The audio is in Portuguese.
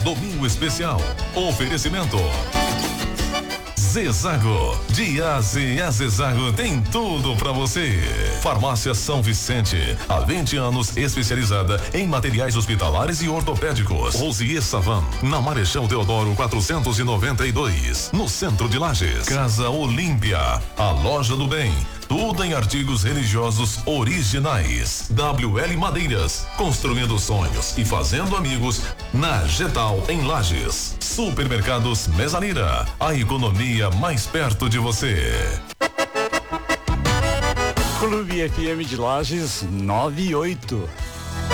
domingo especial. Oferecimento Zezago. De AZ a Zezago tem tudo pra você. Farmácia São Vicente, há 20 anos especializada em materiais hospitalares e ortopédicos. Rosier Savan, na Marechal Deodoro 492, no centro de Lages. Casa Olímpia, a loja do bem. Tudo em artigos religiosos originais. WL Madeiras, construindo sonhos e fazendo amigos na Getal, em Lages. Supermercados Mezanira, a economia mais perto de você. Clube FM de Lages 98.